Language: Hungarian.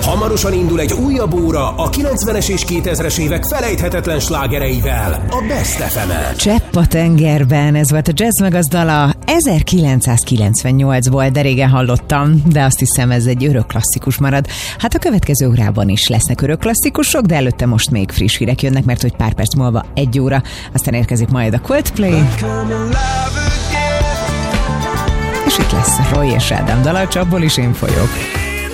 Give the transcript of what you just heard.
Hamarosan indul egy újabb óra a 90-es és 2000-es évek felejthetetlen slágereivel, a Best FM-en. Csepp a tengerben, ez volt a Jazz Magazdala 1998-ból, de régen hallottam, de azt hiszem ez egy örök klasszikus marad. Hát a következő órában is lesznek örök klasszikusok, de előtte most még friss hírek jönnek, mert hogy pár perc múlva 1 óra, aztán érkezik majd a Coldplay. És itt lesz Roy és Ádám dala, csapból is én folyok.